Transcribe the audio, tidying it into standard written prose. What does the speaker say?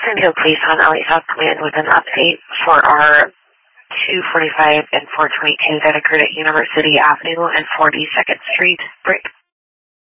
Hill Police on LA South Command with an update for our 245 and 422 that occurred at University Avenue and 42nd Street. Brick.